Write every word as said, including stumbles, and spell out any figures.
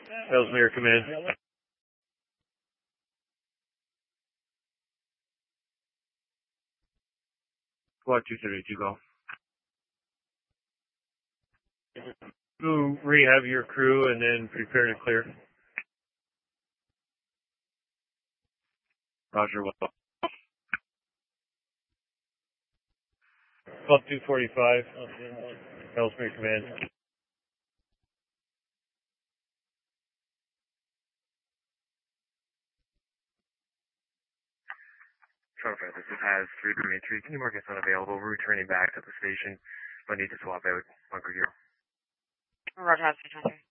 Ellesmere, command. Squad two thirty-two, go. Go rehab your crew and then prepare to clear. Roger, well. Club two forty-five, Ellesmere, command. Trophy, this is has three three. Can you mark us unavailable? We're returning back to the station, but need to swap out bunker here. Roger, has three twenty-three.